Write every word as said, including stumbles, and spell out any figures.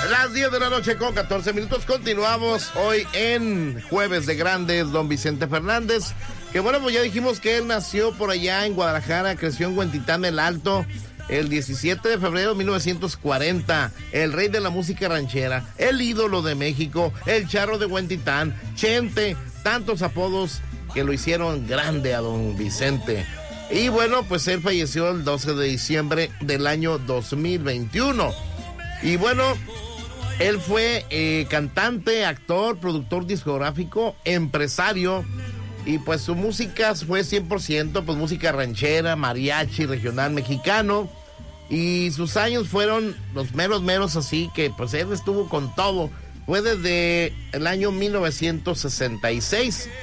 Las diez de la noche con catorce minutos. Continuamos hoy en Jueves de Grandes, don Vicente Fernández. Que bueno, pues ya dijimos que él nació por allá en Guadalajara, creció en Huentitán el Alto, el diecisiete de febrero de mil novecientos cuarenta, el rey de la música ranchera, el ídolo de México, el charro de Huentitán, Chente, tantos apodos que lo hicieron grande a don Vicente. Y bueno, pues él falleció el doce de diciembre del año dos mil veintiuno. Y bueno, él fue eh, cantante, actor, productor discográfico, empresario, y pues su música fue cien por ciento pues música ranchera, mariachi, regional mexicano, y sus años fueron los meros meros, así que pues él estuvo con todo. Fue desde el año mil novecientos sesenta y seis